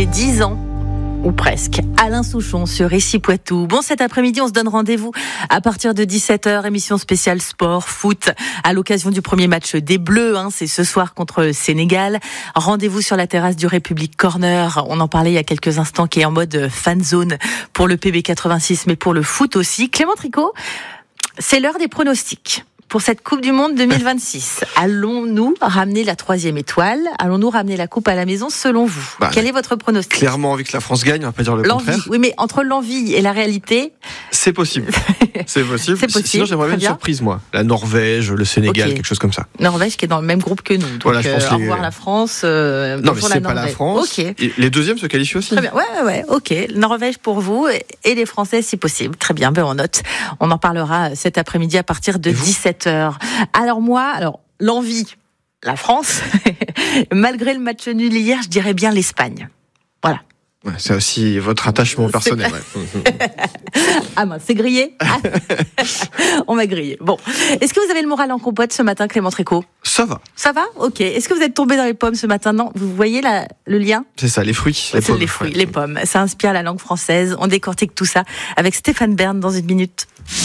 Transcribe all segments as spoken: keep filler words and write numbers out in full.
j'ai dix ans. Ou presque. Alain Souchon sur Ici Poitou. Bon, cet après-midi, on se donne rendez-vous à partir de dix-sept heures, émission spéciale sport, foot, à l'occasion du premier match des Bleus, hein, c'est ce soir contre le Sénégal. Rendez-vous sur la terrasse du République Corner. On en parlait il y a quelques instants, qui est en mode fan zone pour le P B quatre-vingt-six, mais pour le foot aussi. Clément Tricot, c'est l'heure des pronostics. Pour cette Coupe du Monde deux mille vingt-six, allons-nous ramener la troisième étoile ? Allons-nous ramener la coupe à la maison selon vous ? bah, Quel est votre pronostic ? Clairement, envie que la France gagne, on va pas dire le l'envie, contraire. Oui, mais entre l'envie et la réalité... C'est possible. C'est possible. C'est possible. Sinon, j'aimerais bien une surprise, moi. La Norvège, le Sénégal, okay. quelque chose comme ça. Norvège qui est dans le même groupe que nous. Donc, voilà, je pense euh, au les... revoir la France. Euh, non, mais c'est pas la France. Okay. Et les deuxièmes se qualifient aussi. Très bien. Ouais, ouais, ok. Norvège pour vous et les Français si possible. Très bien, ben on note. On en parlera cet après-midi à partir de dix-sept heures. Alors moi, alors l'envie, la France. Malgré le match nul hier, je dirais bien l'Espagne. Voilà. Ouais, c'est aussi votre attachement personnel. Ouais. Ah mince, c'est grillé. Ah. On m'a grillé. Bon, est-ce que vous avez le moral en compote ce matin, Clément Tricot ? Ça va. Ça va ? Ok. Est-ce que vous êtes tombé dans les pommes ce matin ? Non. Vous voyez la, le lien ? C'est ça, les fruits. Les c'est pommes. les fruits, ouais. Les pommes. Ça inspire la langue française. On décortique tout ça avec Stéphane Bern dans une minute.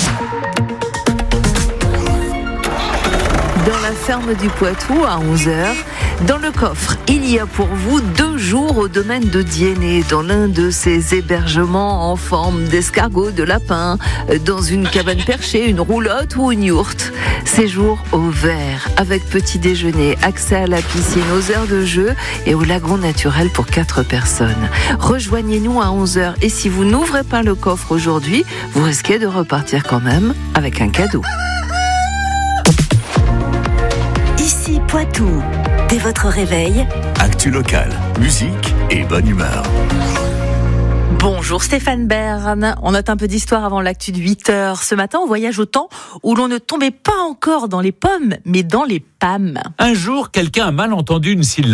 Dans la ferme du Poitou, à onze heures, dans le coffre, il y a pour vous deux jours au domaine de Diennet, dans l'un de ces hébergements en forme d'escargot, de lapin, dans une cabane perchée, une roulotte ou une yourte. Séjour au vert, avec petit déjeuner, accès à la piscine, aux aires de jeu et au lagon naturel pour quatre personnes. Rejoignez-nous à onze heures et si vous n'ouvrez pas le coffre aujourd'hui, vous risquez de repartir quand même avec un cadeau. Ici Poitou, dès votre réveil. Actu locale, musique et bonne humeur. Bonjour Stéphane Bern. On note un peu d'histoire avant l'actu de huit heures. Ce matin, on voyage au temps où l'on ne tombait pas encore dans les pommes, mais dans les P A M. Un jour, quelqu'un a mal entendu une syllabe.